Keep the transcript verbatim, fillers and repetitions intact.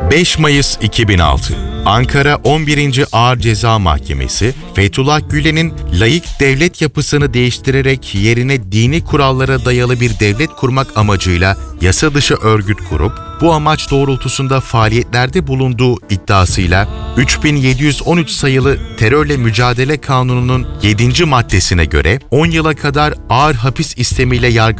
beş Mayıs iki bin altı, Ankara on birinci Ağır Ceza Mahkemesi, Fethullah Gülen'in laik devlet yapısını değiştirerek yerine dini kurallara dayalı bir devlet kurmak amacıyla yasa dışı örgüt kurup, bu amaç doğrultusunda faaliyetlerde bulunduğu iddiasıyla üç bin yedi yüz on üç sayılı Terörle Mücadele Kanunu'nun yedinci maddesine göre on yıla kadar ağır hapis istemiyle yargılanmıştır.